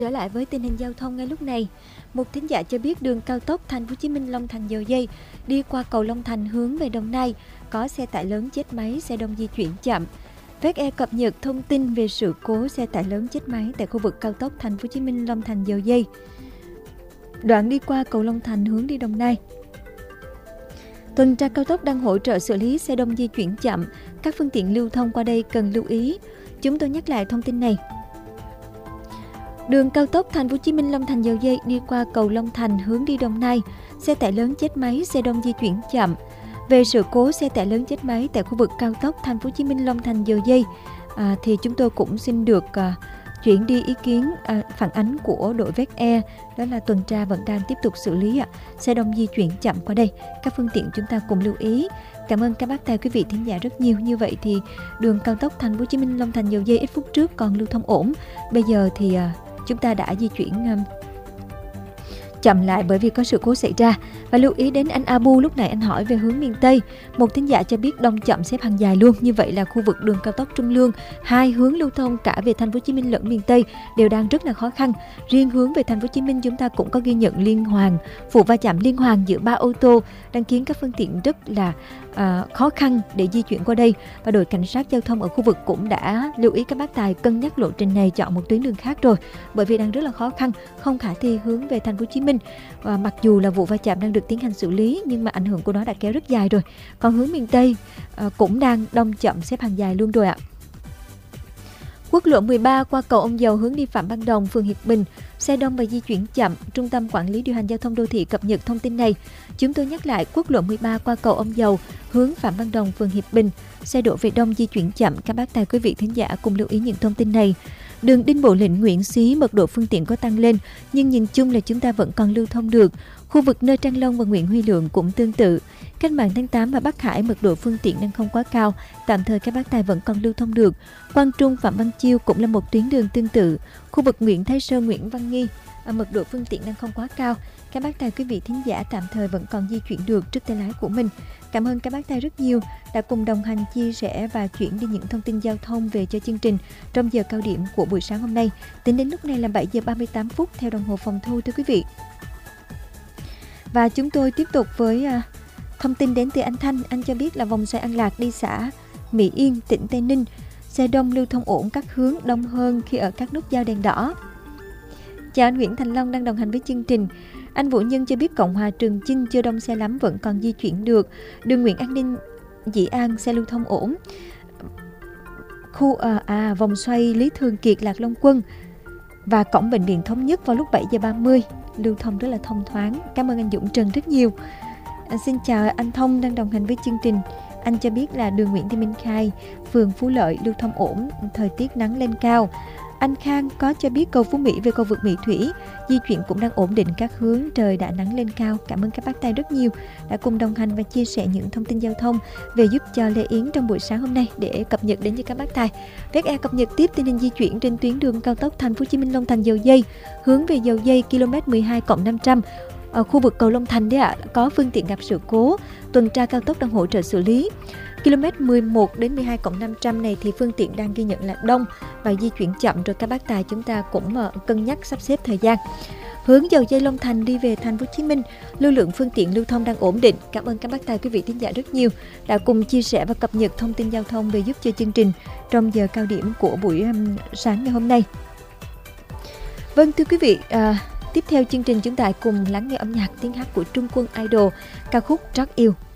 Trở lại với tình hình giao thông ngay lúc này, một thính giả cho biết đường cao tốc Thành phố Hồ Chí Minh Long Thành Dầu Giây đi qua cầu Long Thành hướng về Đồng Nai có xe tải lớn chết máy, xe đông di chuyển chậm. VE cập nhật thông tin về sự cố xe tải lớn chết máy tại khu vực cao tốc Thành phố Hồ Chí Minh Long Thành Dầu Giây, đoạn đi qua cầu Long Thành hướng đi Đồng Nai. Tuần tra cao tốc đang hỗ trợ xử lý xe đông di chuyển chậm, các phương tiện lưu thông qua đây cần lưu ý. Chúng tôi nhắc lại thông tin này. Đường cao tốc Thành phố Hồ Chí Minh Long Thành Dầu Giây đi qua cầu Long Thành hướng đi Đồng Nai, xe tải lớn chết máy, xe đông di chuyển chậm. Về sự cố xe tải lớn chết máy tại khu vực cao tốc Thành phố Hồ Chí Minh Long Thành Dầu Giây, thì chúng tôi cũng xin được chuyển đi ý kiến phản ánh của đội VE, đó là tuần tra vẫn đang tiếp tục xử lý xe đông di chuyển chậm qua đây. Các phương tiện chúng ta cùng lưu ý. Cảm ơn các bác tài quý vị thính giả rất nhiều. Như vậy thì đường cao tốc Thành phố Hồ Chí Minh Long Thành Dầu Giây ít phút trước còn lưu thông ổn. Bây giờ thì chúng ta đã di chuyển chậm lại bởi vì có sự cố xảy ra. Và lưu ý đến anh Abu, lúc này anh hỏi về hướng miền Tây. Một thính giả cho biết đông chậm xếp hàng dài luôn. Như vậy là khu vực đường cao tốc Trung Lương, hai hướng lưu thông cả về Thành phố Hồ Chí Minh lẫn miền Tây đều đang rất là khó khăn. Riêng hướng về Thành phố Hồ Chí Minh chúng ta cũng có ghi nhận liên hoàn, vụ va chạm liên hoàn giữa 3 ô tô đang khiến các phương tiện rất là khó khăn để di chuyển qua đây. Và đội cảnh sát giao thông ở khu vực cũng đã lưu ý các bác tài cân nhắc lộ trình này, chọn một tuyến đường khác rồi, bởi vì đang rất là khó khăn, không khả thi hướng về Thành phố Hồ Chí Minh. Và mặc dù là vụ va chạm đang được tiến hành xử lý nhưng mà ảnh hưởng của nó đã kéo rất dài rồi. Còn hướng miền Tây cũng đang đông chậm xếp hàng dài luôn rồi ạ. Quốc lộ 13 qua cầu Ông Dầu hướng đi Phạm Văn Đồng, phường Hiệp Bình, xe đông và di chuyển chậm. Trung tâm Quản lý điều hành giao thông đô thị cập nhật thông tin này. Chúng tôi nhắc lại, quốc lộ 13 qua cầu Ông Dầu hướng Phạm Văn Đồng, phường Hiệp Bình, xe đổ về đông di chuyển chậm. Các bác tài quý vị thính giả cùng lưu ý những thông tin này. Đường Đinh Bộ Lĩnh, Nguyễn Xí, mật độ phương tiện có tăng lên nhưng nhìn chung là chúng ta vẫn còn lưu thông được. Khu vực nơi Trang Long và Nguyễn Huy Lượng cũng tương tự. Cách mạng tháng 8 và Bắc Hải mật độ phương tiện đang không quá cao, tạm thời các bác tài vẫn còn lưu thông được. Quang Trung, Phạm Văn Chiêu cũng là một tuyến đường tương tự. Khu vực Nguyễn Thái Sơn, Nguyễn Văn Nghi, mật độ phương tiện đang không quá cao. Các bác tài quý vị thính giả tạm thời vẫn còn di chuyển được trước tay lái của mình. Cảm ơn các bác tài rất nhiều đã cùng đồng hành, chia sẻ và chuyển đi những thông tin giao thông về cho chương trình trong giờ cao điểm của buổi sáng hôm nay. Tính đến lúc này là 7 giờ 38 phút theo đồng hồ phòng thu thưa quý vị. Và chúng tôi tiếp tục với thông tin đến từ anh Thanh. Anh cho biết là vòng xoay An Lạc đi xã Mỹ Yên, tỉnh Tây Ninh, xe đông lưu thông ổn, các hướng đông hơn khi ở các nút giao đèn đỏ. Chào anh Nguyễn Thành Long đang đồng hành với chương trình. Anh Vũ Nhân cho biết Cộng Hòa Trường Chinh chưa đông xe lắm, vẫn còn di chuyển được. Đường Nguyễn An Ninh, Dĩ An xe lưu thông ổn. Khu vòng xoay Lý Thường Kiệt, Lạc Long Quân và cổng bệnh viện Thống Nhất vào lúc 7 giờ 30 lưu thông rất là thông thoáng. Cảm ơn anh Dũng Trần rất nhiều. Xin chào anh Thông đang đồng hành với chương trình. Anh cho biết là đường Nguyễn Thị Minh Khai, phường Phú Lợi lưu thông ổn, thời tiết nắng lên cao. Anh Khang có cho biết cầu Phú Mỹ về cầu vượt Mỹ Thủy di chuyển cũng đang ổn định các hướng, trời đã nắng lên cao. Cảm ơn các bác tài rất nhiều đã cùng đồng hành và chia sẻ những thông tin giao thông về giúp cho Lê Yến trong buổi sáng hôm nay để cập nhật đến cho các bác tài. VE cập nhật tiếp tình hình di chuyển trên tuyến đường cao tốc Thành phố Hồ Chí Minh Long Thành Dầu Giây hướng về Dầu Giây km 12+500. Ở khu vực cầu Long Thành đấy ạ, có phương tiện gặp sự cố, tuần tra cao tốc đang hỗ trợ xử lý. Km 11 đến 12+500 này thì phương tiện đang ghi nhận là đông và di chuyển chậm rồi. Các bác tài chúng ta cũng cân nhắc sắp xếp thời gian. Hướng Dầu Giây Long Thành đi về Thành phố Hồ Chí Minh, lưu lượng phương tiện lưu thông đang ổn định. Cảm ơn các bác tài quý vị thính giả rất nhiều đã cùng chia sẻ và cập nhật thông tin giao thông về giúp cho chương trình trong giờ cao điểm của buổi sáng ngày hôm nay. Vâng thưa quý vị, tiếp theo chương trình chúng ta cùng lắng nghe âm nhạc tiếng hát của Trung Quân Idol, ca khúc Trót Yêu.